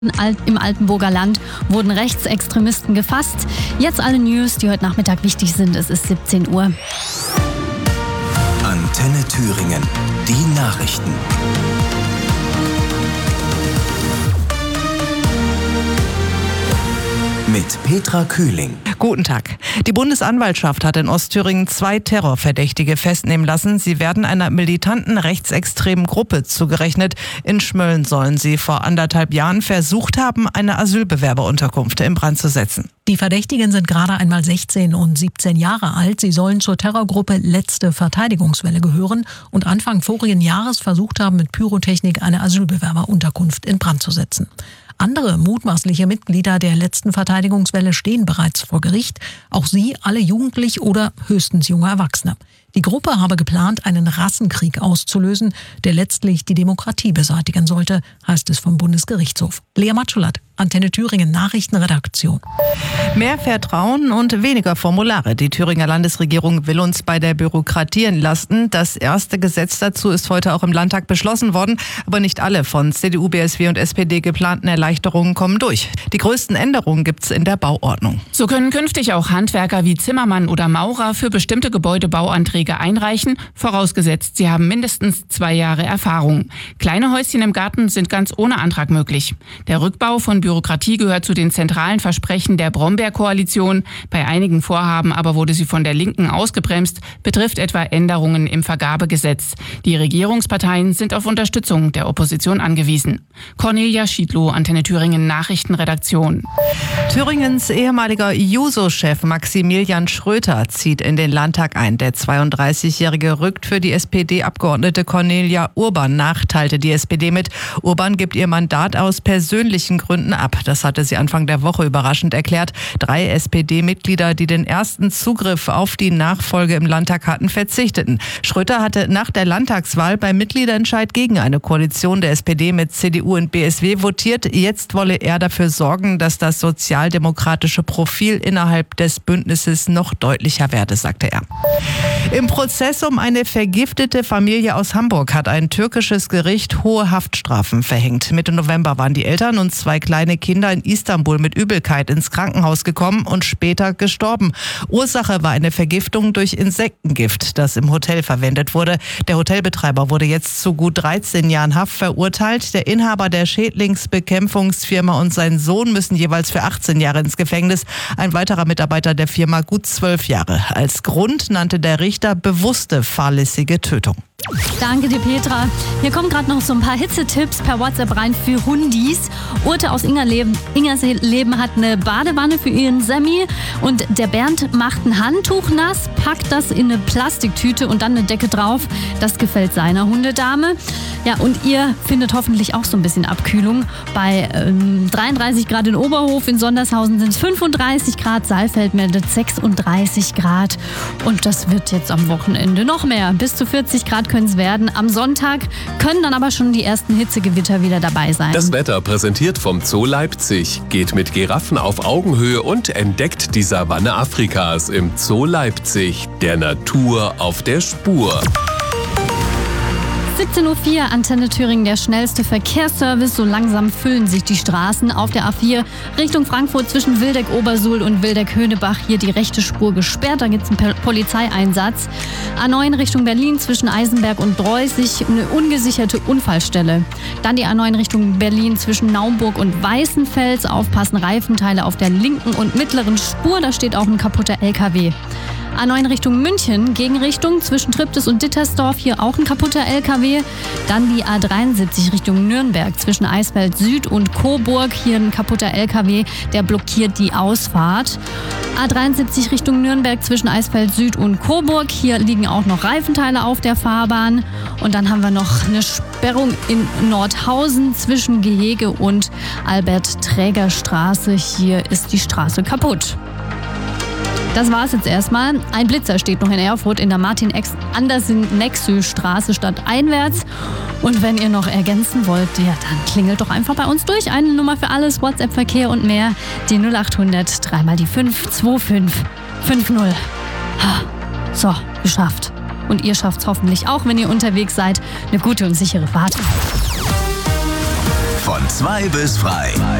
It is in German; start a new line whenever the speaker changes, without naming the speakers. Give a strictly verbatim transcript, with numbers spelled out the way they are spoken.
Im Altenburger Land wurden Rechtsextremisten gefasst. Jetzt alle News, die heute Nachmittag wichtig sind. Es ist siebzehn Uhr.
Antenne Thüringen. Die Nachrichten. Mit Petra Kühling.
Guten Tag. Die Bundesanwaltschaft hat in Ostthüringen zwei Terrorverdächtige festnehmen lassen. Sie werden einer militanten rechtsextremen Gruppe zugerechnet. In Schmölln sollen sie vor anderthalb Jahren versucht haben, eine Asylbewerberunterkunft in Brand zu setzen.
Die Verdächtigen sind gerade einmal sechzehn und siebzehn Jahre alt. Sie sollen zur Terrorgruppe Letzte Verteidigungswelle gehören und Anfang vorigen Jahres versucht haben, mit Pyrotechnik eine Asylbewerberunterkunft in Brand zu setzen. Andere mutmaßliche Mitglieder der Letzten Verteidigungswelle stehen bereits vor Gericht. Auch sie alle jugendlich oder höchstens junge Erwachsene. Die Gruppe habe geplant, einen Rassenkrieg auszulösen, der letztlich die Demokratie beseitigen sollte, heißt es vom Bundesgerichtshof. Lea Matschulat, Antenne Thüringen Nachrichtenredaktion.
Mehr Vertrauen und weniger Formulare. Die Thüringer Landesregierung will uns bei der Bürokratie entlasten. Das erste Gesetz dazu ist heute auch im Landtag beschlossen worden. Aber nicht alle von C D U, B S W und S P D geplanten Erleichterungen kommen durch. Die größten Änderungen gibt es in der Bauordnung.
So können künftig auch Handwerker wie Zimmermann oder Maurer für bestimmte Gebäudebauanträge einreichen, vorausgesetzt, sie haben mindestens zwei Jahre Erfahrung. Kleine Häuschen im Garten sind ganz ohne Antrag möglich. Der Rückbau von Bürokratie gehört zu den zentralen Versprechen der Brombeer-Koalition. Bei einigen Vorhaben aber wurde sie von der Linken ausgebremst, betrifft etwa Änderungen im Vergabegesetz. Die Regierungsparteien sind auf Unterstützung der Opposition angewiesen. Cornelia Schiedlow, Antenne Thüringen Nachrichtenredaktion.
Thüringens ehemaliger Juso-Chef Maximilian Schröter zieht in den Landtag ein. Der zweiunddreißigjährige rückt für die S P D-Abgeordnete Cornelia Urban nach, teilte die S P D mit. Urban gibt ihr Mandat aus persönlichen Gründen ab. Das hatte sie Anfang der Woche überraschend erklärt. Drei S P D-Mitglieder, die den ersten Zugriff auf die Nachfolge im Landtag hatten, verzichteten. Schröter hatte nach der Landtagswahl beim Mitgliederentscheid gegen eine Koalition der S P D mit C D U und B S W votiert. Jetzt wolle er dafür sorgen, dass das sozialdemokratische Profil innerhalb des Bündnisses noch deutlicher werde, sagte er. Im Prozess um eine vergiftete Familie aus Hamburg hat ein türkisches Gericht hohe Haftstrafen verhängt. Mitte November waren die Eltern und zwei kleine Kinder in Istanbul mit Übelkeit ins Krankenhaus gekommen und später gestorben. Ursache war eine Vergiftung durch Insektengift, das im Hotel verwendet wurde. Der Hotelbetreiber wurde jetzt zu gut dreizehn Jahren Haft verurteilt. Der Inhaber der Schädlingsbekämpfungsfirma und sein Sohn müssen jeweils für achtzehn Jahre ins Gefängnis. Ein weiterer Mitarbeiter der Firma gut zwölf Jahre. Als Grund nannte der Richter bewusste fahrlässige Tötung.
Danke dir, Petra. Hier kommen gerade noch so ein paar Hitzetipps per WhatsApp rein für Hundis. Urte aus Ingerleben, Ingersleben hat eine Badewanne für ihren Sammy und der Bernd macht ein Handtuch nass, packt das in eine Plastiktüte und dann eine Decke drauf. Das gefällt seiner Hundedame. Ja, und ihr findet hoffentlich auch so ein bisschen Abkühlung. Bei ähm, dreiunddreißig Grad in Oberhof, in Sondershausen sind es fünfunddreißig Grad, Saalfeld meldet sechsunddreißig Grad. Und das wird jetzt am Wochenende noch mehr. Bis zu vierzig Grad können es werden. Am Sonntag können dann aber schon die ersten Hitzegewitter wieder dabei sein.
Das Wetter präsentiert vom Zoo Leipzig. Geht mit Giraffen auf Augenhöhe und entdeckt die Savanne Afrikas im Zoo Leipzig. Der Natur auf der Spur.
siebzehn Uhr vier, Antenne Thüringen, der schnellste Verkehrsservice. So langsam füllen sich die Straßen auf der A vier Richtung Frankfurt zwischen Wildeck-Obersuhl und Wildeck-Höneberg. Hier die rechte Spur gesperrt, da gibt es einen Polizeieinsatz. A neun Richtung Berlin zwischen Eisenberg und Dreußig, eine ungesicherte Unfallstelle. Dann die A neun Richtung Berlin zwischen Naumburg und Weißenfels. Aufpassen, Reifenteile auf der linken und mittleren Spur, da steht auch ein kaputter L K W. A neun Richtung München, Gegenrichtung zwischen Triptis und Dittersdorf, hier auch ein kaputter L K W. Dann die A dreiundsiebzig Richtung Nürnberg zwischen Eisfeld Süd und Coburg, hier ein kaputter L K W, der blockiert die Ausfahrt. A dreiundsiebzig Richtung Nürnberg zwischen Eisfeld Süd und Coburg, hier liegen auch noch Reifenteile auf der Fahrbahn. Und dann haben wir noch eine Sperrung in Nordhausen zwischen Gehege und Albert-Träger-Straße, hier ist die Straße kaputt. Das war's jetzt erstmal. Ein Blitzer steht noch in Erfurt in der Martin-Andersen-Nexö-Straße stadteinwärts. Und wenn ihr noch ergänzen wollt, ja, dann klingelt doch einfach bei uns durch. Eine Nummer für alles, WhatsApp-Verkehr und mehr. Die null acht hundert, dreimal die fünf zwei fünf fünf null. So, geschafft. Und ihr schafft's hoffentlich auch, wenn ihr unterwegs seid. Eine gute und sichere Fahrt.
Von zwei bis frei.